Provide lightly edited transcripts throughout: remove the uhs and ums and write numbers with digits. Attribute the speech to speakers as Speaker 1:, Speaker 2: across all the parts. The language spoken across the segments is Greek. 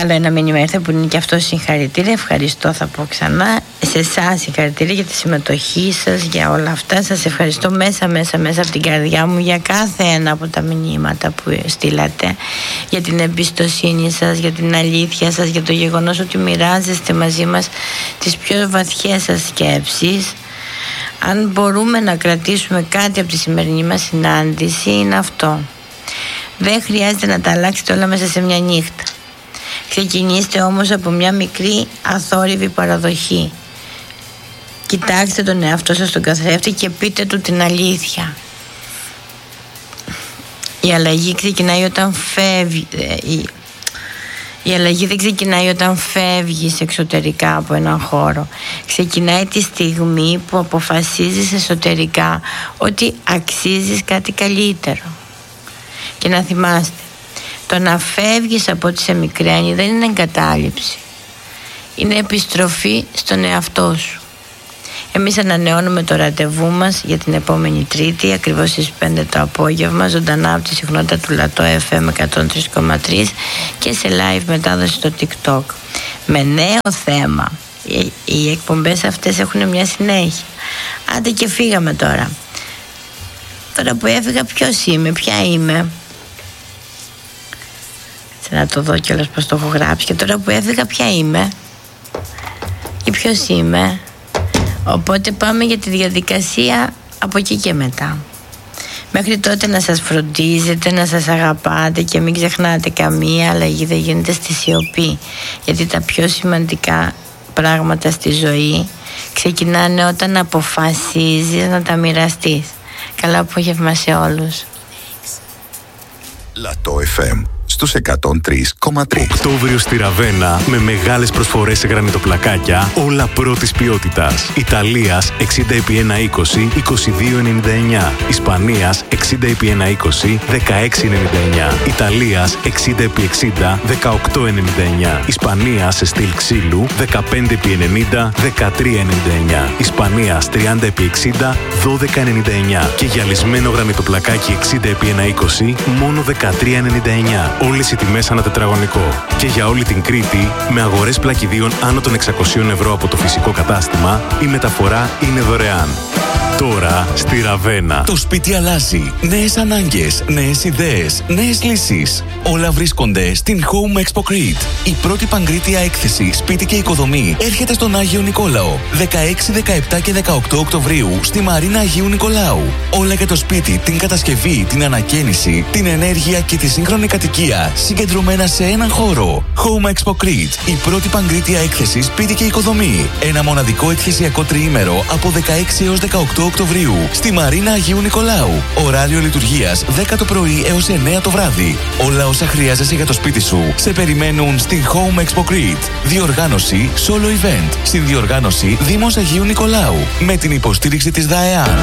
Speaker 1: Άλλο ένα μήνυμα ήρθε που είναι και αυτό συγχαρητήρια. Ευχαριστώ, θα πω ξανά. Σε εσάς συγχαρητήρια για τη συμμετοχή σας, για όλα αυτά. Σας ευχαριστώ μέσα από την καρδιά μου για κάθε ένα από τα μηνύματα που στείλατε, για την εμπιστοσύνη σας, για την αλήθεια σας, για το γεγονός ότι μοιράζεστε μαζί μας τις πιο βαθιές σας σκέψεις. Αν μπορούμε να κρατήσουμε κάτι από τη σημερινή μας συνάντηση, είναι αυτό. Δεν χρειάζεται να τα αλλάξετε όλα μέσα σε μια νύχτα. Ξεκινήστε όμως από μια μικρή αθόρυβη παραδοχή. Κοιτάξτε τον εαυτό σας στον καθρέφτη και πείτε του την αλήθεια. Η αλλαγή ξεκινάει όταν φεύγει. Η αλλαγή δεν ξεκινάει όταν φεύγεις εξωτερικά από έναν χώρο. Ξεκινάει τη στιγμή που αποφασίζεις εσωτερικά ότι αξίζεις κάτι καλύτερο. Και να θυμάστε, το να φεύγεις από ό,τι σε μικραίνει δεν είναι εγκατάλειψη. Είναι επιστροφή στον εαυτό σου. Εμείς ανανεώνουμε το ραντεβού μας για την επόμενη Τρίτη, ακριβώς στις 5 το απόγευμα, ζωντανά από τη συχνότητα του Λατό FM 103,3 και σε live μετάδοση στο TikTok. Με νέο θέμα. Οι εκπομπές αυτές έχουν μια συνέχεια. Άντε και φύγαμε τώρα. Τώρα που έφυγα, ποιος είμαι, ποια είμαι. Να το δω κιόλας πως το έχω γράψει. Και τώρα που έφυγα, ποια είμαι ή ποιος είμαι. Οπότε πάμε για τη διαδικασία από εκεί και μετά. Μέχρι τότε να σας φροντίζετε, να σας αγαπάτε και μην ξεχνάτε, καμία αλλαγή δεν γίνεται στη σιωπή. Γιατί τα πιο σημαντικά πράγματα στη ζωή ξεκινάνε όταν αποφασίζεις να τα μοιραστείς. Καλό απόγευμα σε όλους.
Speaker 2: Λατό FM στους 103,3.
Speaker 3: Οκτώβριο στη Ραβένα με μεγάλες προσφορές σε γρανιτοπλακάκια, όλα πρώτης ποιότητας. Ιταλίας 60x120 22,99. Ισπανίας 60x120 16,99. Ιταλίας 60x60 18,99. Ισπανίας σε στυλ ξύλου 15x90 13,99. Ισπανίας 30x60 12,99. Και γυαλισμένο γρανιτοπλακάκι 60x120 μόνο 13,99. Όλες οι τιμές ανά τετραγωνικό. Και για όλη την Κρήτη, με αγορές πλακιδίων άνω των 600 ευρώ από το φυσικό κατάστημα, η μεταφορά είναι δωρεάν. Τώρα στη Ραβένα.
Speaker 4: Το σπίτι αλλάζει. Νέες ανάγκες, νέες ιδέες, νέες λύσεις. Όλα βρίσκονται στην Home Expo Crete. Η πρώτη παγκρίτια έκθεση σπίτι και οικοδομή έρχεται στον Άγιο Νικόλαο. 16, 17 και 18 Οκτωβρίου στη Μαρίνα Αγίου Νικολάου. Όλα για το σπίτι, την κατασκευή, την ανακαίνιση, την ενέργεια και τη σύγχρονη κατοικία συγκεντρωμένα σε έναν χώρο. Home Expo Crete. Η πρώτη παγκρίτια έκθεση σπίτι και οικοδομή. Ένα μοναδικό εκθεσιακό τριήμερο από 16 έως 18 Οκτωβρίου στη Μαρίνα Αγίου Νικολάου. Ωράριο λειτουργίας 10 το πρωί έως 9 το βράδυ. Όλα όσα χρειάζεσαι για το σπίτι σου σε περιμένουν στη Home Expo Crete. Διοργάνωση Solo Event. Συνδιοργάνωση Δήμος Αγίου Νικολάου. Με την υποστήριξη της ΔΑΕΑΝ.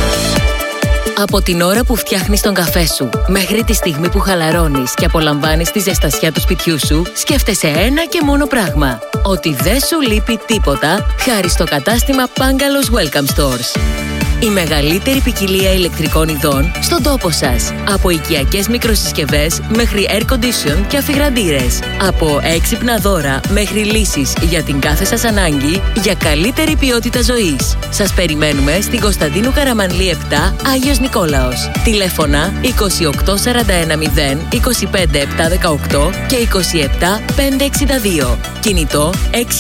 Speaker 5: Από την ώρα που φτιάχνεις τον καφέ σου μέχρι τη στιγμή που χαλαρώνεις και απολαμβάνεις τη ζεστασιά του σπιτιού σου, σκέφτεσαι ένα και μόνο πράγμα. Ότι δεν σου λείπει τίποτα χάρη στο κατάστημα Bungalows Welcome Stores. Η μεγαλύτερη ποικιλία ηλεκτρικών ειδών στον τόπο σας. Από οικιακές μικροσυσκευές μέχρι air condition και αφιγραντήρες. Από έξυπνα δώρα μέχρι λύσεις για την κάθε σας ανάγκη για καλύτερη ποιότητα ζωής. Σας περιμένουμε στην Κωνσταντίνου Καραμανλή 7, Άγιος Νικόλαος. Τηλέφωνα 28 41 0 25 718 και 27 562. Κινητό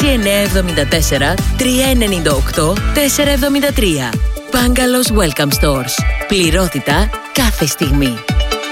Speaker 5: 6974 398 473. Bungalows Welcome Stores. Πληρότητα κάθε στιγμή.